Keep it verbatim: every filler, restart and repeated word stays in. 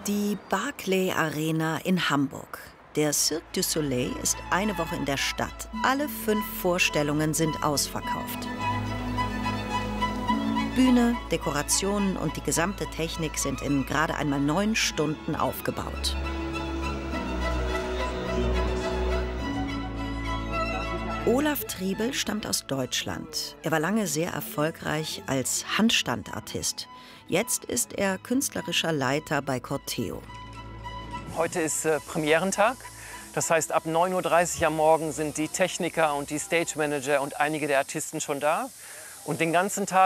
Die Barclay Arena in Hamburg. Der Cirque du Soleil ist eine Woche in der Stadt. Alle fünf Vorstellungen sind ausverkauft. Bühne, Dekorationen und die gesamte Technik sind in gerade einmal neun Stunden aufgebaut. Olaf Triebel stammt aus Deutschland. Er war lange sehr erfolgreich als Handstandartist. Jetzt ist er künstlerischer Leiter bei Corteo. Heute ist äh, Premierentag. Das heißt, ab neun Uhr dreißig am Morgen sind die Techniker und die Stage Manager und einige der Artisten schon da. Und den ganzen Tag